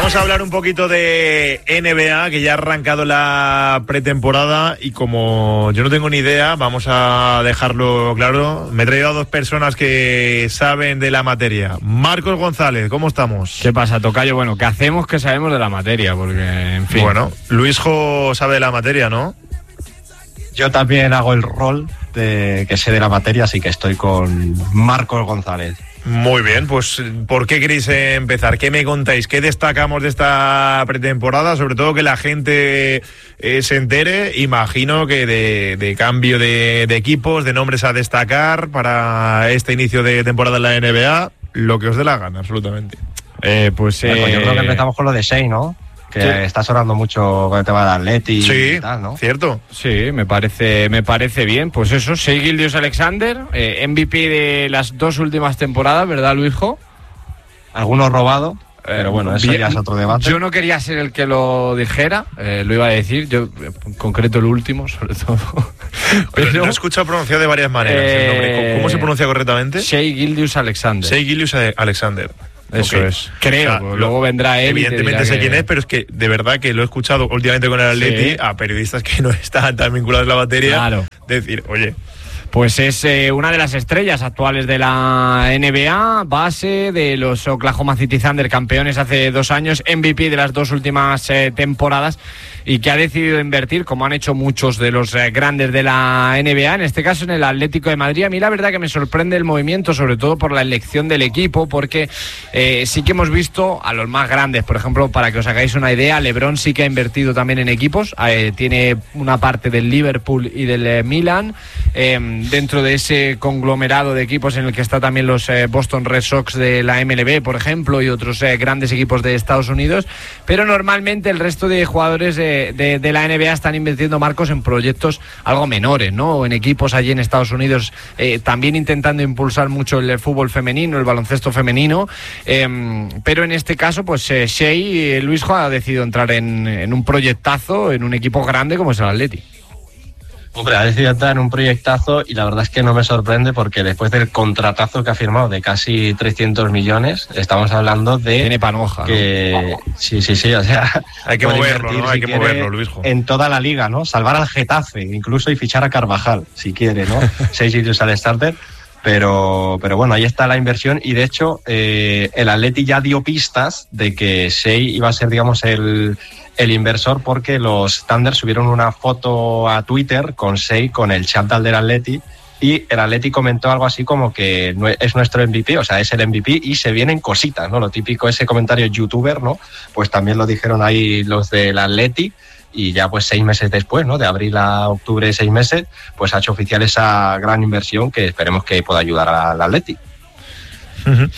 Vamos a hablar un poquito de NBA, que ya ha arrancado la pretemporada y como yo no tengo ni idea, vamos a dejarlo claro. Me he traído a dos personas que saben de la materia. Marcos González, ¿cómo estamos? ¿Qué pasa, tocayo? Bueno, ¿qué hacemos que sabemos de la materia? Porque, en fin. Bueno, Luisjo sabe de la materia, ¿no? Yo también hago el rol de que sé de la materia, así que estoy con Marcos González. Muy bien, pues ¿por qué queréis empezar? ¿Qué me contáis? ¿Qué destacamos de esta pretemporada? Sobre todo que la gente se entere, imagino que de cambio de equipos, de nombres a destacar para este inicio de temporada en la NBA, lo que os dé la gana, absolutamente. Pues yo creo que empezamos con lo de Shai, ¿no? Que sí. Está sonando mucho con el tema del Atleti y tal, ¿no? Cierto. Sí, me parece bien. Pues eso, Shai Gilgeous-Alexander, MVP de las dos últimas temporadas, ¿verdad, Luisjo? Algunos robado, pero bueno, eso ya es otro debate. Yo no quería ser el que lo dijera, lo iba a decir, yo en concreto el último, sobre todo. Pero lo he escuchado pronunciado de varias maneras el nombre. ¿Cómo se pronuncia correctamente? Shai Gilgeous-Alexander. Shai Gilgeous-Alexander. Eso okay. Es. Creo, o sea, luego vendrá él. Evidentemente sé quién es, pero es que de verdad que lo he escuchado últimamente con el Atleti a periodistas que no están tan vinculados a la materia. Claro. Decir, oye. Pues es una de las estrellas actuales de la NBA, base de los Oklahoma City Thunder, campeones hace 2 años, MVP de las 2 últimas temporadas, y que ha decidido invertir, como han hecho muchos de los grandes de la NBA, en este caso en el Atlético de Madrid. A mí la verdad que me sorprende el movimiento, sobre todo por la elección del equipo, porque sí que hemos visto a los más grandes, por ejemplo, para que os hagáis una idea, LeBron sí que ha invertido también en equipos, tiene una parte del Liverpool y del Milan, dentro de ese conglomerado de equipos en el que está también los Boston Red Sox de la MLB, por ejemplo, y otros grandes equipos de Estados Unidos, pero normalmente el resto de jugadores de la NBA están invirtiendo, Marcos, en proyectos algo menores, ¿no? O en equipos allí en Estados Unidos, también intentando impulsar mucho el fútbol femenino, el baloncesto femenino, pero en este caso, pues Shai, Luisjo, ha decidido entrar en un proyectazo, en un equipo grande como es el Atleti. Hombre, ha decidido entrar en un proyectazo y la verdad es que no me sorprende porque después del contratazo que ha firmado de casi 300 millones, estamos hablando de... Tiene panoja, que, ¿no? Sí, o sea... Hay que moverlo, ¿no? Hay que moverlo, Luisjo. En toda la liga, ¿no? Salvar al Getafe, incluso, y fichar a Carvajal, si quiere, ¿no? 6 sitios al starter. Pero bueno, ahí está la inversión y de hecho el Atleti ya dio pistas de que Shai iba a ser, digamos, el inversor, porque los Thunder subieron una foto a Twitter con Shai con el chándal del Atleti y el Atleti comentó algo así como que es nuestro MVP, o sea, es el MVP y se vienen cositas, ¿no? Lo típico, ese comentario youtuber, ¿no? Pues también lo dijeron ahí los del Atleti. Y ya pues 6 meses después, ¿no? De abril a octubre, 6 meses, pues ha hecho oficial esa gran inversión que esperemos que pueda ayudar al Atleti. Uh-huh.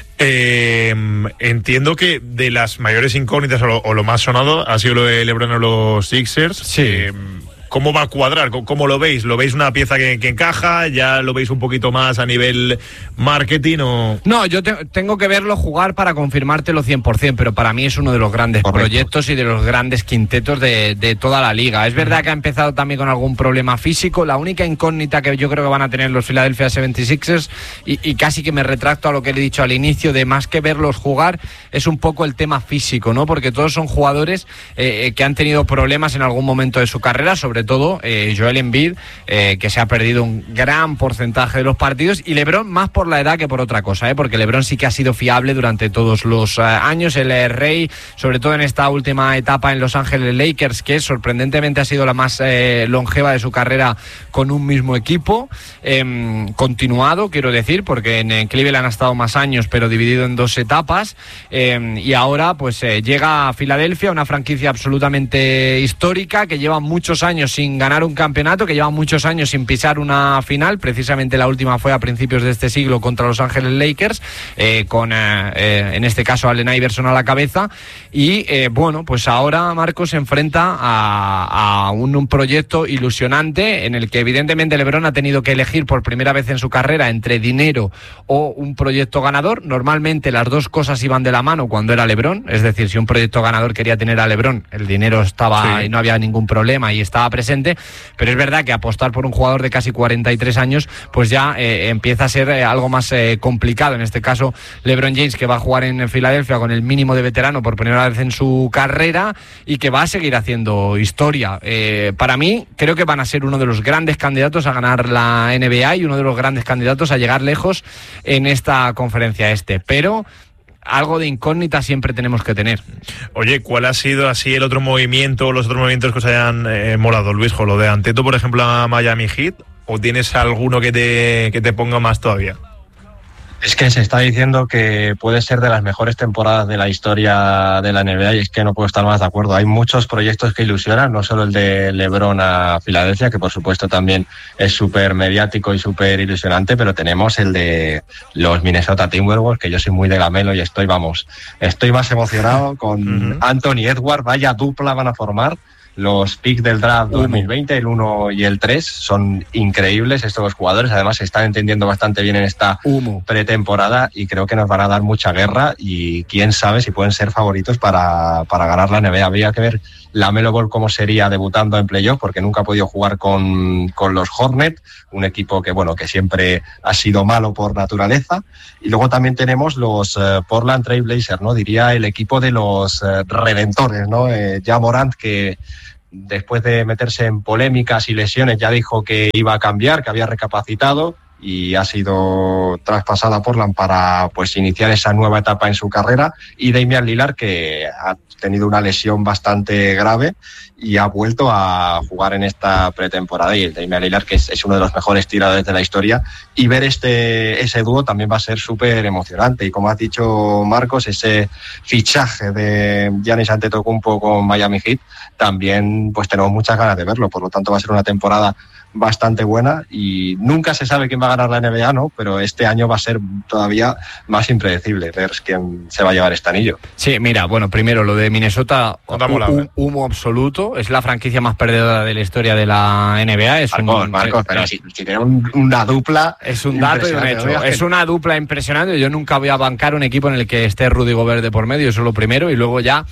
Entiendo que de las mayores incógnitas o lo más sonado ha sido lo de LeBron o los Sixers. Sí. ¿Cómo va a cuadrar? ¿Cómo lo veis? ¿Lo veis una pieza que encaja? ¿Ya lo veis un poquito más a nivel marketing o...? No, yo tengo que verlo jugar para confirmártelo 100%, pero para mí es uno de los grandes proyectos y de los grandes quintetos de toda la liga. Es verdad que ha empezado también con algún problema físico. La única incógnita que yo creo que van a tener los Philadelphia 76ers, y casi que me retracto a lo que le he dicho al inicio, de más que verlos jugar, es un poco el tema físico, ¿no? Porque todos son jugadores que han tenido problemas en algún momento de su carrera, sobre todo Joel Embiid, que se ha perdido un gran porcentaje de los partidos, y LeBron más por la edad que por otra cosa, porque LeBron sí que ha sido fiable durante todos los años, el rey, sobre todo en esta última etapa en Los Ángeles Lakers, que sorprendentemente ha sido la más longeva de su carrera con un mismo equipo, continuado, quiero decir, porque en Cleveland ha estado más años, pero dividido en 2 etapas, y ahora pues llega a Filadelfia, una franquicia absolutamente histórica, que lleva muchos años sin ganar un campeonato, que lleva muchos años sin pisar una final. Precisamente la última fue a principios de este siglo contra Los Ángeles Lakers, con en este caso Allen Iverson a la cabeza, y bueno, pues ahora Marcos se enfrenta a un proyecto ilusionante en el que evidentemente LeBron ha tenido que elegir por primera vez en su carrera entre dinero o un proyecto ganador. Normalmente las dos cosas iban de la mano cuando era LeBron, es decir, si un proyecto ganador quería tener a LeBron, el dinero estaba y no había ningún problema y estaba presente, pero es verdad que apostar por un jugador de casi 43 años pues ya empieza a ser algo más complicado. En este caso LeBron James, que va a jugar en Filadelfia con el mínimo de veterano por primera vez en su carrera y que va a seguir haciendo historia. Para mí creo que van a ser uno de los grandes candidatos a ganar la NBA y uno de los grandes candidatos a llegar lejos en esta conferencia pero algo de incógnita siempre tenemos que tener. Oye, ¿cuál ha sido así el otro movimiento, los otros movimientos que os hayan molado, Luisjo? ¿Lo de Antetokounmpo, por ejemplo, a Miami Heat? ¿O tienes alguno que te ponga más todavía? Es que se está diciendo que puede ser de las mejores temporadas de la historia de la NBA y es que no puedo estar más de acuerdo. Hay muchos proyectos que ilusionan, no solo el de LeBron a Filadelfia, que por supuesto también es súper mediático y súper ilusionante, pero tenemos el de los Minnesota Timberwolves, que yo soy muy de Lamelo y estoy más emocionado con Anthony Edwards. Vaya dupla van a formar. Los picks del draft 2020, el 1 y el 3, son increíbles estos dos jugadores. Además, se están entendiendo bastante bien en esta pretemporada y creo que nos van a dar mucha guerra y quién sabe si pueden ser favoritos para ganar la NBA. Habría que ver LaMelo Ball cómo sería debutando en playoff, porque nunca ha podido jugar con los Hornets, un equipo que siempre ha sido malo por naturaleza. Y luego también tenemos los Portland Trail Blazers, ¿no? Diría el equipo de los redentores, ¿no? Ja Morant, que después de meterse en polémicas y lesiones ya dijo que iba a cambiar, que había recapacitado y ha sido traspasada a Portland para pues iniciar esa nueva etapa en su carrera, y Damian Lillard, que ha tenido una lesión bastante grave y ha vuelto a jugar en esta pretemporada, y el Damian Lillard, que es uno de los mejores tiradores de la historia, y ver ese dúo también va a ser súper emocionante. Y como has dicho, Marcos, ese fichaje de Giannis Antetokounmpo con Miami Heat también pues tenemos muchas ganas de verlo, por lo tanto va a ser una temporada bastante buena y nunca se sabe quién va a ganar la NBA, ¿no? Pero este año va a ser todavía más impredecible ver quién se va a llevar este anillo. Sí, mira, bueno, primero lo de Minnesota, humo absoluto, es la franquicia más perdedora de la historia de la NBA. Es Marcos, pero si tienen una dupla... Es un dato y un hecho. Es una dupla impresionante. Yo nunca voy a bancar un equipo en el que esté Rudy Gobert de por medio, eso es lo primero, y luego ya...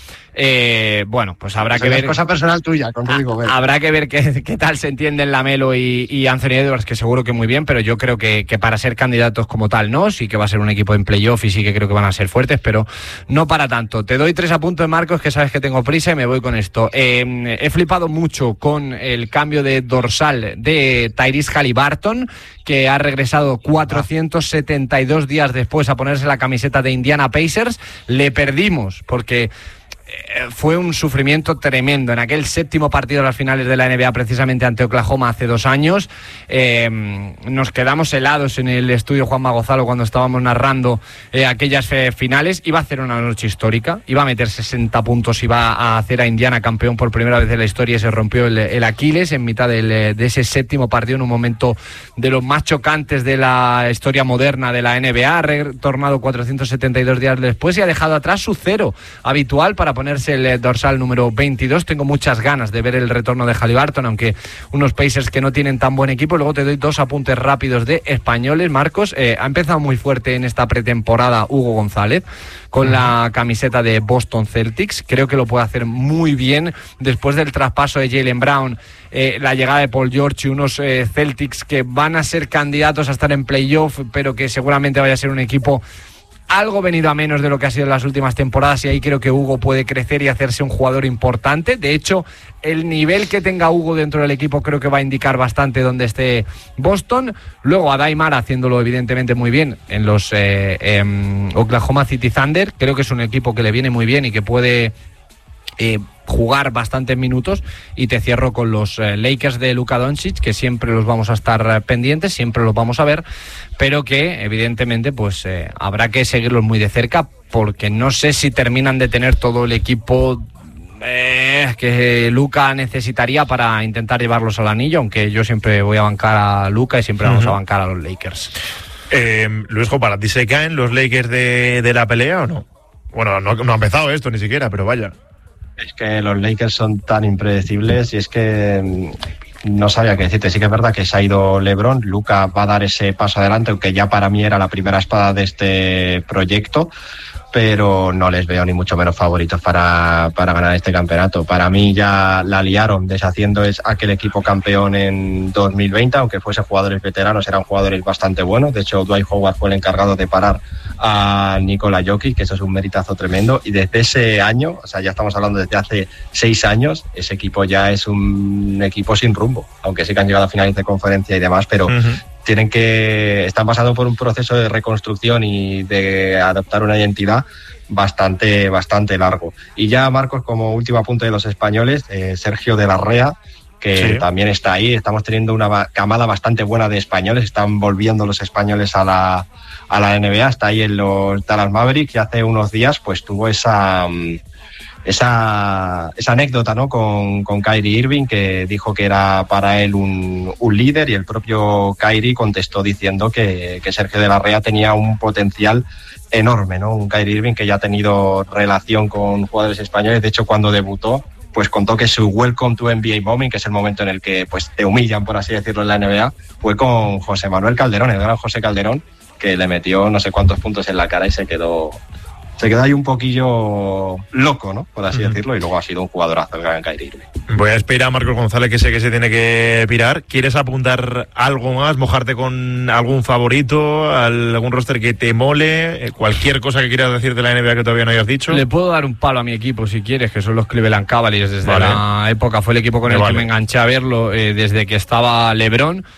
pues habrá que ver... Es cosa personal tuya con Rudy Gobert. Habrá que ver qué tal se entienden LaMelo y Anthony Edwards, que seguro que muy bien, pero yo creo que para ser candidatos como tal, no, sí que va a ser un equipo en playoff y sí que creo que van a ser fuertes, pero no para tanto. Te doy 3 apuntes, Marcos, que sabes que tengo prisa y me voy con esto. He flipado mucho con el cambio de dorsal de Tyrese Haliburton, que ha regresado 472 días después a ponerse la camiseta de Indiana Pacers. Le perdimos porque... fue un sufrimiento tremendo en aquel 7º partido de las finales de la NBA, precisamente ante Oklahoma hace 2 años. Nos quedamos helados en el estudio Juanma Gonzalo cuando estábamos narrando aquellas finales. Iba a hacer una noche histórica, iba a meter 60 puntos, iba a hacer a Indiana campeón por primera vez en la historia, y se rompió el Aquiles en mitad de ese 7º partido, en un momento de los más chocantes de la historia moderna de la NBA. Ha retornado 472 días después y ha dejado atrás su 0 habitual para ponerse el dorsal número 22. Tengo muchas ganas de ver el retorno de Haliburton, aunque unos Pacers que no tienen tan buen equipo. Luego te doy 2 apuntes rápidos de españoles, Marcos. Ha empezado muy fuerte en esta pretemporada Hugo González con la camiseta de Boston Celtics. Creo que lo puede hacer muy bien después del traspaso de Jaylen Brown, la llegada de Paul George y unos Celtics que van a ser candidatos a estar en playoff, pero que seguramente vaya a ser un equipo algo venido a menos de lo que ha sido en las últimas temporadas, y ahí creo que Hugo puede crecer y hacerse un jugador importante. De hecho, el nivel que tenga Hugo dentro del equipo creo que va a indicar bastante dónde esté Boston. Luego a Daimar haciéndolo evidentemente muy bien en los Oklahoma City Thunder. Creo que es un equipo que le viene muy bien y que puede jugar bastantes minutos. Y te cierro con los Lakers de Luka Doncic, que siempre los vamos a estar pendientes, siempre los vamos a ver, pero que evidentemente pues habrá que seguirlos muy de cerca, porque no sé si terminan de tener todo el equipo que Luka necesitaría para intentar llevarlos al anillo, aunque yo siempre voy a bancar a Luka y siempre vamos a bancar a los Lakers. Luisjo, ¿para ti se caen los Lakers de la pelea o no? Bueno, no ha empezado esto ni siquiera, pero vaya. Es que los Lakers son tan impredecibles y es que no sabía qué decirte. Sí que es verdad que se ha ido LeBron. Luka va a dar ese paso adelante, aunque ya para mí era la primera espada de este proyecto. pero no les veo ni mucho menos favoritos para ganar este campeonato. Para mí ya la liaron deshaciendo aquel equipo campeón en 2020, aunque fuesen jugadores veteranos, eran jugadores bastante buenos. De hecho, Dwight Howard fue el encargado de parar a Nikola Jokic, que eso es un meritazo tremendo, y desde ese año, o sea, ya estamos hablando desde hace 6 años, ese equipo ya es un equipo sin rumbo, aunque sí que han llegado a finales de conferencia y demás, pero están pasando por un proceso de reconstrucción y de adoptar una identidad bastante largo. Y ya, Marcos, como último apunte de los españoles, Sergio de la Rea, que también está ahí. Estamos teniendo una camada bastante buena de españoles, están volviendo los españoles a la NBA, está ahí en los Dallas Mavericks, y hace unos días pues tuvo esa anécdota, ¿no?, con Kyrie Irving, que dijo que era para él un líder, y el propio Kyrie contestó diciendo que Sergio de la Rea tenía un potencial enorme, ¿no? Un Kyrie Irving que ya ha tenido relación con jugadores españoles. De hecho, cuando debutó, pues contó que su Welcome to NBA Moment, que es el momento en el que pues te humillan, por así decirlo, en la NBA, fue con José Manuel Calderón, el gran José Calderón, que le metió no sé cuántos puntos en la cara y se quedó ahí un poquillo loco, ¿no?, por así decirlo, y luego ha sido un jugadorazo el gran Kyrie Irving. Voy a esperar a Marcos González, que sé que se tiene que pirar. ¿Quieres apuntar algo más, mojarte con algún favorito, algún roster que te mole, cualquier cosa que quieras decir de la NBA que todavía no hayas dicho? Le puedo dar un palo a mi equipo si quieres, que son los Cleveland Cavaliers. Desde la época fue el equipo con el que me enganché a verlo, desde que estaba LeBron.